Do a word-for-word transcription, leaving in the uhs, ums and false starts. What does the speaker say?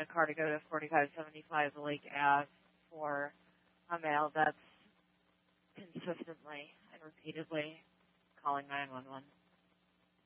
a car to go to forty-five seventy-five Lake Ave for a male that's consistently and repeatedly calling nine one one.